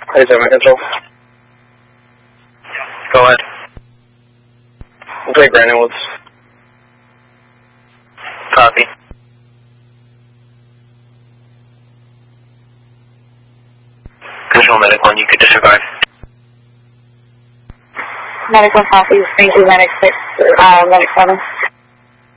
Hey, Gemini Control. Go ahead. We'll take Brandon Woods. Copy. Control Medic 1, you could disregard. Medic 1 copy, thank you, Medic 6, Medic 7.